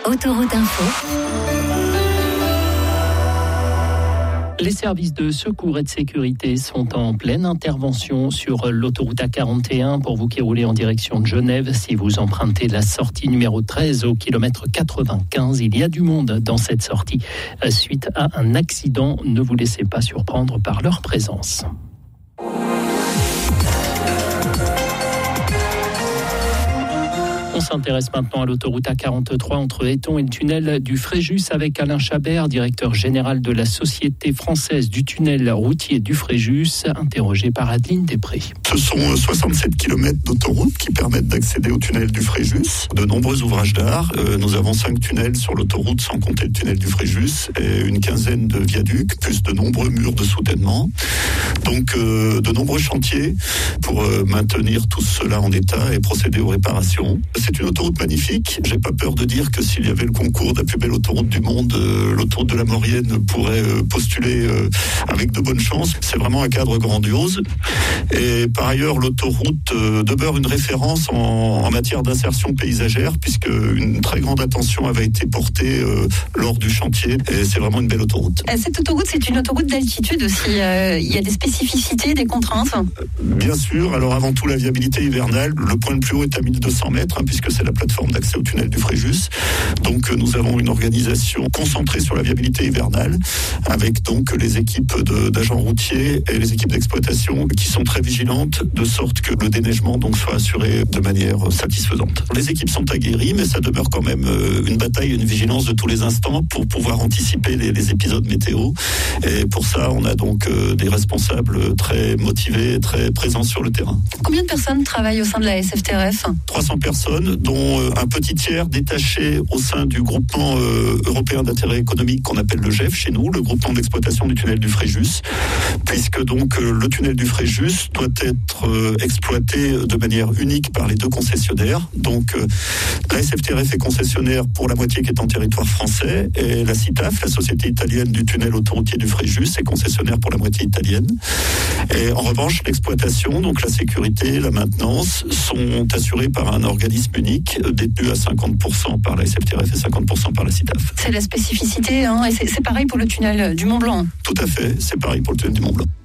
Autoroute Info. Les services de secours et de sécurité sont en pleine intervention sur l'autoroute A41 pour vous qui roulez en direction de Genève. Si vous empruntez la sortie numéro 13 au kilomètre 95, il y a du monde dans cette sortie. Suite à un accident, ne vous laissez pas surprendre par leur présence. On s'intéresse maintenant à l'autoroute A43 entre Éton et le tunnel du Fréjus avec Alain Chabert, directeur général de la Société française du tunnel routier du Fréjus, interrogé par Adeline Després. Ce sont 67 km d'autoroute qui permettent d'accéder au tunnel du Fréjus. De nombreux ouvrages d'art. Nous avons 5 tunnels sur l'autoroute sans compter le tunnel du Fréjus et une quinzaine de viaducs, plus de nombreux murs de soutènement. Donc de nombreux chantiers pour maintenir tout cela en état et procéder aux réparations. C'est une autoroute magnifique. J'ai pas peur de dire que s'il y avait le concours de la plus belle autoroute du monde, l'autoroute de la Maurienne pourrait postuler avec de bonnes chances. C'est vraiment un cadre grandiose. Et par ailleurs, l'autoroute demeure une référence en matière d'insertion paysagère, puisque une très grande attention avait été portée lors du chantier. Et c'est vraiment une belle autoroute. Cette autoroute, c'est une autoroute d'altitude aussi. Il y a des spécificités, des contraintes. Bien sûr. Alors avant tout, la viabilité hivernale. Le point le plus haut est à 1200 mètres, puisque c'est la plateforme d'accès au tunnel du Fréjus. Donc nous avons une organisation concentrée sur la viabilité hivernale, avec donc les équipes d'agents routiers et les équipes d'exploitation qui sont très vigilantes, de sorte que le déneigement donc soit assuré de manière satisfaisante. Les équipes sont aguerries, mais ça demeure quand même une bataille et une vigilance de tous les instants pour pouvoir anticiper les épisodes météo. Et pour ça, on a donc des responsables très motivés, très présents sur le terrain. Combien de personnes travaillent au sein de la SFTRF ? 300 personnes, dont un petit tiers détaché au sein du groupement européen d'intérêt économique qu'on appelle le GEF chez nous, le groupement d'exploitation du tunnel du Fréjus, puisque donc le tunnel du Fréjus doit être exploité de manière unique par les deux concessionnaires. Donc la SFTRF est concessionnaire pour la moitié qui est en territoire français, et la CITAF, la société italienne du tunnel autoroutier du Fréjus, est concessionnaire pour la moitié italienne. Et en revanche, l'exploitation, donc la sécurité, la maintenance, sont assurées par un organisme unique, détenu à 50% par la SFTRF et 50% par la CITAF. C'est la spécificité, et c'est pareil pour le tunnel du Mont-Blanc. Tout à fait, c'est pareil pour le tunnel du Mont-Blanc.